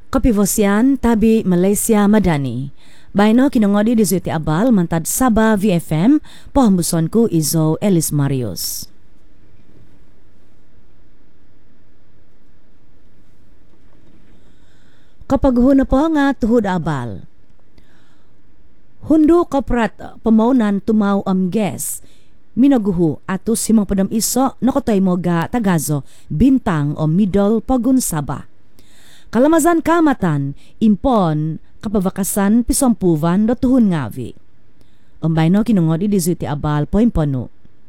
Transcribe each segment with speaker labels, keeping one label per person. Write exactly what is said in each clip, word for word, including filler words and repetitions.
Speaker 1: Kapivosian tabi Malaysia Madani. Baino kinongodi di Zuti Abal mantad Sabah V F M pohambusonku Izo Elis Marius. Kapaghuna po nga tuhod abal. Hundu koprat pamaunan tumaw am ges. Minaguhu atus simang padam iso nakotoy mo ga tagazo bintang o middle pagun Sabah. Kalamazan kamatan, impon, kapavakasan, pisompuvan, do tuhun ngavi. Umbay no kinungodi di Zuti Abal, poimpono.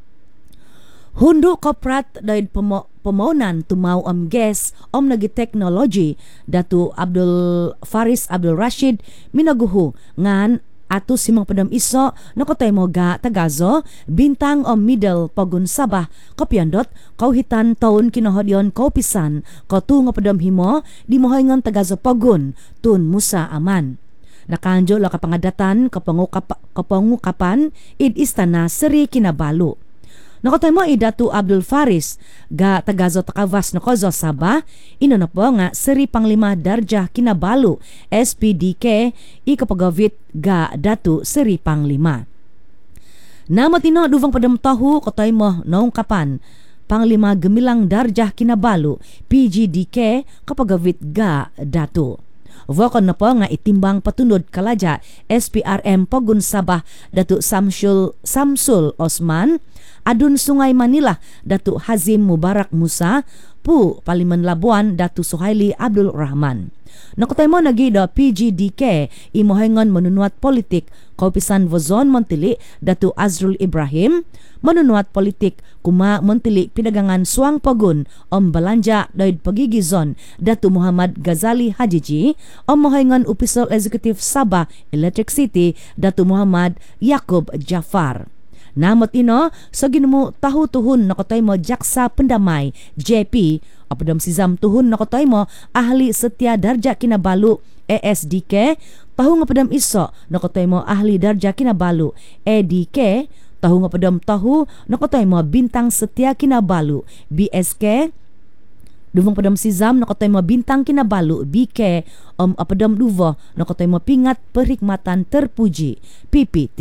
Speaker 1: Hundu koprat daid pemaunan tumaw am ges om nagi teknologi datu Abdul Faris Abdul Rashid minaguhu ngan atu simang padam iso nakotay mo ga tagazo bintang o middle pagun Sabah kopyandot kauhitan taon kinohodyon kaupisan kotu nga padam himo di mohoyngon tagazo pagun tun Musa Aman nakanjo la kapangadatan kapangukap, kapangukapan id istana Seri Kinabalu. Nakotay mo idatu Abdul Faris ga tagazo takavas nakozo Sabah ino na po nga Seri Panglima Darjah Kinabalu S P D K i kapagavit ga datu Seri Panglima. Namatino duvang padam tahu kotay mo naong kapan Panglima Gemilang Darjah Kinabalu P G D K kapagavit ga datu. Vokon na po nga itimbang patunod kalaja S P R M Pagun Sabah Datu Samsul Samsul Osman adun Sungai Manila Datu Hazim Mubarak Musa pu Paliman Labuan Datu Suhaili Abdul Rahman. Nakotay mo nagido P G D K imohengon menunuat politik kaupisan Vozon Montili Datu Azrul Ibrahim menunuat politik kuma Montili pidagangan Suang Pagun om Balanja doid pagigizon Datu Muhammad Ghazali Hajiji om mohengon Upisol Executive Sabah Electric City Datu Muhammad Yaakob Jafar. Namot ino so ginumo tahu tuhun nakotay mo Jaksa Pendamai J P apadam sizam tuhun nakotay mo Ahli Setia Darjah Kinabalu A S D K tahu ngapadam iso nakotay mo Ahli Darjah Kinabalu A D K tahu ngapadam tahu nakotay mo Bintang Setia Kinabalu B S K Duvang padam sizam nakotay mo Bintang Kinabalu B K om apadam duvo nakotay mo Pingat Perhikmatan Terpuji P P T.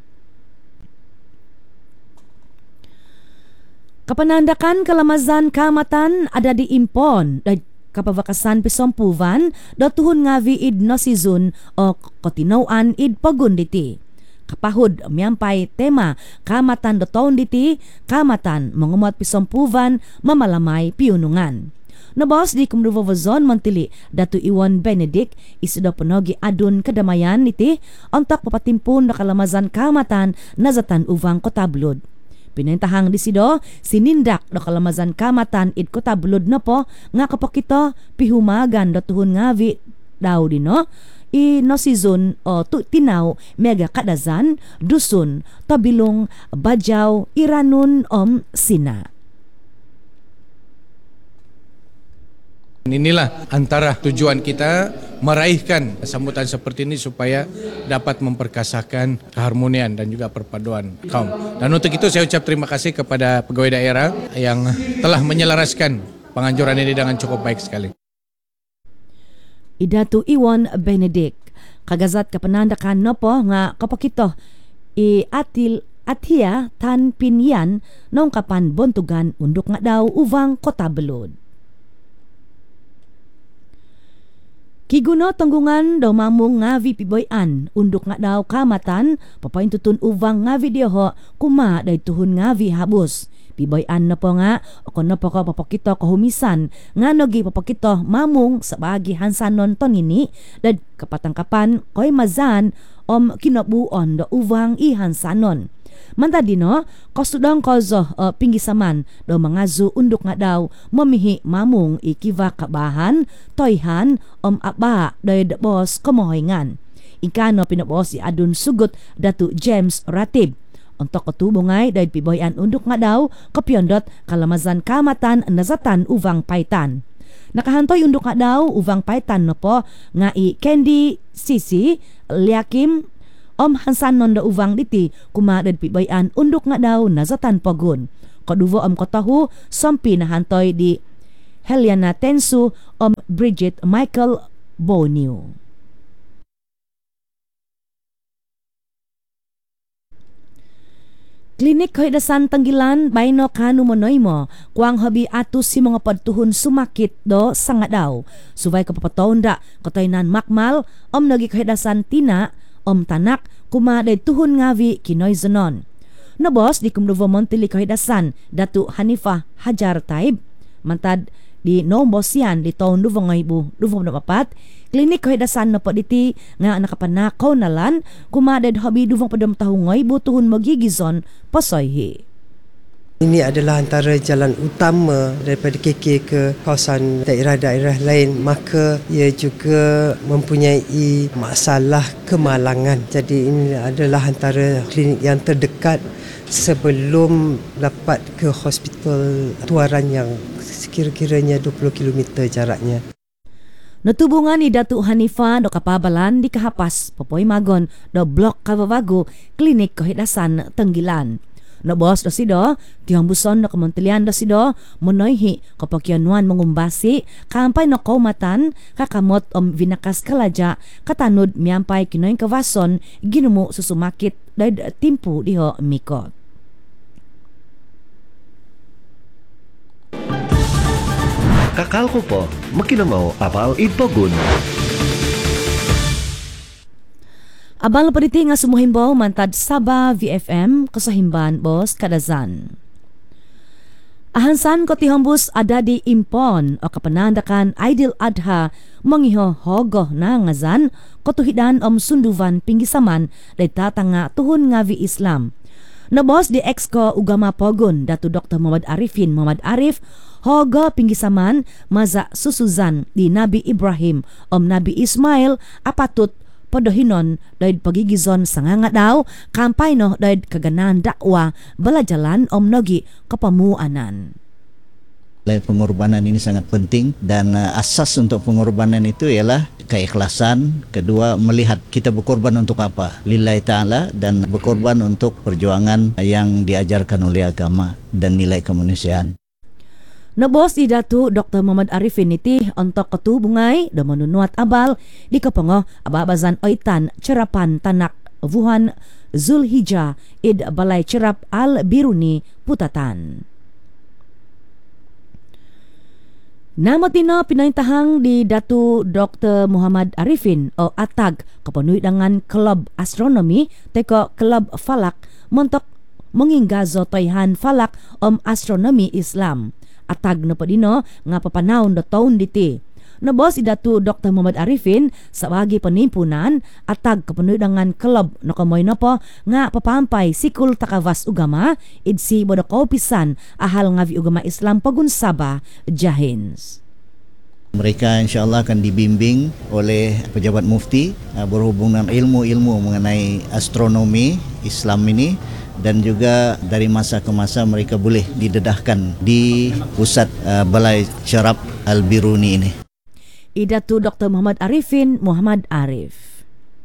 Speaker 1: Kapanandakan Kalamazan Kamatan ada di impon da kapavakasan pisompuvan do tuhun ngavi id nosizun o kotinauan id pagunditi. Kapahud miampay tema kamatan do taon diti kamatan mangumot pisompuvan mamalamay piunungan. Nabos di Kumruvo Vozon Montili Datu Iwan Benedict isudo ponogi adun kadamayan niti ontak papatimpun da Kalamazan Kamatan nazatan uvang Kotablod. Pinintahang disido sinindak do Kalamazan Kamatan id Kotablod na po nga kapakito pihumagan do tuhun ngavi daw dino i nosizon o tu tinaw mega kadazan dusun tabilong Bajaw Iranun om Sina.
Speaker 2: Inilah antara tujuan kita meraihkan sambutan seperti ini supaya dapat memperkasakan keharmonian dan juga perpaduan kaum. Dan untuk itu saya ucap terima kasih kepada pegawai daerah yang telah menyelaraskan penganjuran ini dengan cukup baik sekali.
Speaker 1: Idatu Iwan Benedict kagazat kapanandakan nopo nga kapakito i atil atia tan pinyan nong kapan bontugan undok nga daw uvang Kotablod. Kiguno tanggungan daw mamong ngavi piboyan undok nga daw kamatan papayin tutun uvang ngavi diho kuma day tuhun ngavi habos piboyan na po nga o na po ko papakito kahumisan nga nogi papakito mamong sa bagi hansanon tonini dad kapatangkapan koy mazan om kinabuon do uvang ihansanon. Manta dino kosudang kozo uh, pinggisaman do mangazu undok nga daw mamihi mamong ikiva kabahan toyhan om aba doy bos komohoyngan. Ikano pinabos si adun sugot Datu James Ratib. Untuk katubungay dahil piboyan undok nga daw kapyondot Kalamazan Kamatan nazatan uvang paitan. Nakahantoy undok nga daw uvang paitan no po nga i Candy Sisi Liakim om hansanon da uvang diti kumadad pibayan undok nga daw nazatan pagun. Kaduvo om kotahu sampi na hantoy di Heliana Tensu om Bridget Michael Borneo. Klinik Kahidasan Tanggilan bayno kanu monoy mo kuang habi atus si mga padtuhon sumakit do sangat daw. Subay kapapataon da kataynan makmal om nagi kahidasan tina om tanak kuma day tuhon ngavi kinoy zanon. Nabos di kumduvo montili kahidasan Datu Hanifah Hajar Taib mantad di nombosian di taon duvo ngaybu duvo na papat klinik kahidasan na po diti nga nakapanakaw nalan kumadad habi duvong padam tahungoy butuhon magigizon pasoyhi.
Speaker 3: Ini adalah antara jalan utama daripada K K ke kawasan daerah-daerah lain, maka ia juga mempunyai masalah kemalangan. Jadi ini adalah antara klinik yang terdekat sebelum dapat ke hospital Tuaran yang sekira-kiranya dua puluh kilometer jaraknya.
Speaker 1: Natubungan ni Datu Hanifah do kapabalan di kahapas Popoy Magon do Blok Kavabago Klinik Kahidasan Tanggilan. Nabos do sido tihambuson do kementerian do sido monoyhi kapakyanuan mengumbasi kampay no kaumatan kakamot om vinakas kalaja katanud miampay kinoy kavason ginumu susumakit dahil timpu diho mikot.
Speaker 4: Kakal ko po, makinamaw apal ipogun.
Speaker 1: Abang lepediti nga sumuhimbaw mantad Sabah V F M kasahimban bos kadazan. Ahansan ko tihambus ada di impon o kapanandakan Aidil Adha mangiho hogoh na ngazan kotuhidan om sunduvan pinggisaman day tatanga tuhun ngavi Islam. Nabos di ex-ko ugama pogun Datu Doktor Muhammad Arifin Muhammad Arif hogo pinggisaman maza susuzan di Nabi Ibrahim om Nabi Ismail apatut podohinon daid pagigizon sanganga daw kampay no daid kaganan dakwa balajalan om nogi kapamuanan.
Speaker 5: Pengorbanan ini sangat penting dan uh, asas untuk pengorbanan itu ialah keikhlasan. Kedua, melihat kita berkorban untuk apa, lillahi ta'ala, dan berkorban untuk perjuangan yang diajarkan oleh agama dan nilai kemanusiaan.
Speaker 1: Nabos di Datu Doktor Muhammad Arifin iti untuk ketubungay da manunuat abal di kapango ababazan oitan cerapan tanak Wuhan Zulhijjah id Balai Cerap Al Biruni Putatan. Namatino pinaintahang di Datu Doktor Muhammad Arifin o Atag kapanuy dengan Klub Astronomi teko Klub Falak montok menginggazo toyhan falak om astronomi Islam. Atag na padino nga papanaon do taon diti. Nabos idatu Doktor Muhammad Arifin sa wagi panimpunan atag kapanuy dengan club no kamoy no po nga papampay sikul takavas ugama idsi bodo kaupisan ahal ngavi ugama Islam Pagunsaba Jahins.
Speaker 5: Mereka insyaAllah akan dibimbing oleh pejabat mufti uh, berhubung dengan ilmu-ilmu mengenai astronomi Islam ini, dan juga dari masa ke masa mereka boleh didedahkan di pusat uh, Balai Cerap Al Biruni ini.
Speaker 1: Idatu Doktor Muhammad Arifin Muhammad Arif.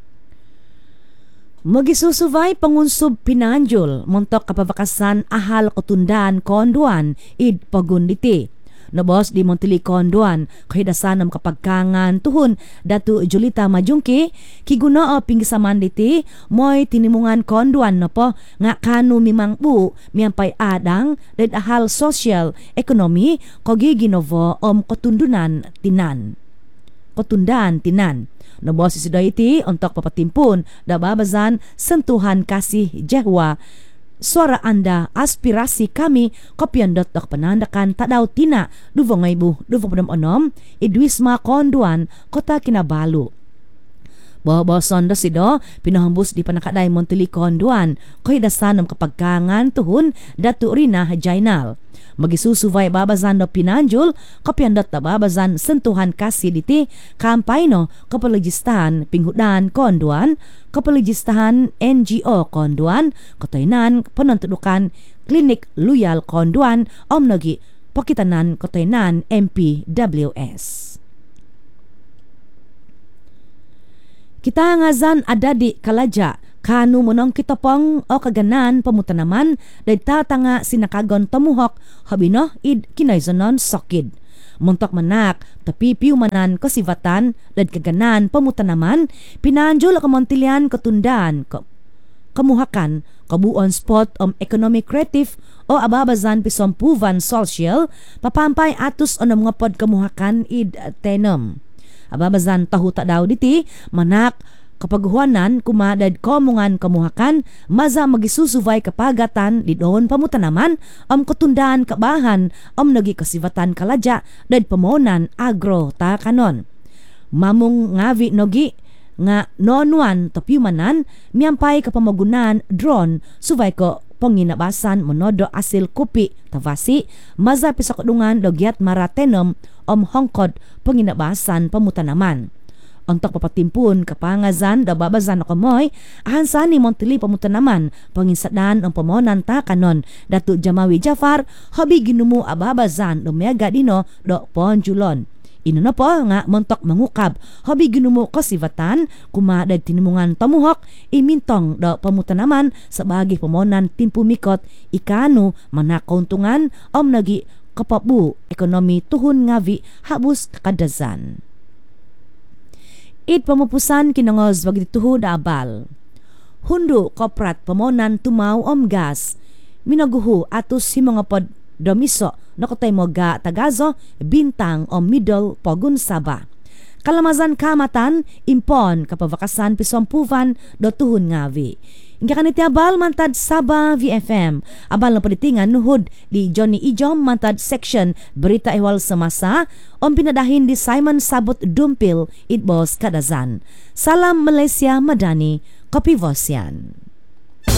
Speaker 1: Magisusuvay pangunsub pinanjul montok kapabakasan ahal kotundaan konduan id pagunditi. Nabos di Montili Konduan kahidasan ng kapagkangan tuhon Datu Julita Majungki kiguno o pinggisaman diti moy tinimungan konduan no po nga kanu mimang bu miyampay adang ded ahal social ekonomi kogi ginovo om kotundunan tinan kotundaan tinan. Nabos isi iti untuk papatimpun da babazan sentuhan kasih jehwa suara anda, aspirasi kami, kopyan dot dok penandakan tak daw tina, duvong ngaybu, duvong padam onom, idwisma konduan, kota Kinabalu. Bawa-bawa sonda sido, pinahambus di panakaday Montili konduan, kahidasan ng kapagkangan tuhun, Datu Rina Jainal. Magisusuvay babazan do pinanjul, kopyan dot da babazan sentuhan kasih diti, kampay no, kapalagistahan, pinghudan, konduan, kapalagistahan N G O konduan, kotoynan, penontudukan, klinik Luyal konduan, omnogi, pokitanan kotoynan M P W S. Kita ngazan ada di Kalaja, kanu monong kitopong o kaganan pamutanaman, day tatanga sinakagon tamuhok, habino id kinaizonon sokid. Muntok manak, tapipiw manan kasivatan, lad kaganan, pamutanaman, pinanjol kamontilian katundan, ka, kamuhakan, kabuon spot om economic creative o ababazan pisompuvan social, papampay atus o mga pod kamuhakan id tenom. Ababazan tahuta daw diti, manak, kapaghuanan kumadad komungan kamuhakan maza magisusuvay kapagatan didon pamutanaman om kutundaan kabahan om nagi kasivatan kaladya dad pamonan agro ta kanon mamong ngavi nogi nga nonwan tapyumanan miyampay kapamagunan drone suvay ko panginabasan monodo asil kupi tavasi maza pisakudungan dogyat maratenom om hongkod panginabasan pamutanaman. Untuk papatimpun kapangazan da babazan kamoy ahansan ni Montili pamutanaman panginsadan ang pamonan ta kanon Datu Jamawi Jafar hobi ginumu ababazan lumega dino do ponjulon. Ino na po nga montok mangukab hobi ginumu kasivatan kumadad tinimungan tamuhok imintong do pamutanaman sa bagi pamonan timpumikot ikanu manakuntungan om nagi kapabu ekonomi tuhun ngavi habus kakadazan. It pamupusan kinangos wag dituhod abal. Hundo koprat pamonan tumaw om gas. Minaguhu atus si mga pod domiso nakotay mo ga tagazo bintang o middle pogun saba. Kalamazan kamatan impon kapavakasan pisompuvan do tuhon ngavi. Ingka kaniti abal mantad Saba V F M. Abal na palitingan nuhod di Johnny Ijom mantad section berita ihwal semasa om pinadahin di Simon Sabot Dumpil itbos kadazan. Salam Malaysia Madani, Kopivosian.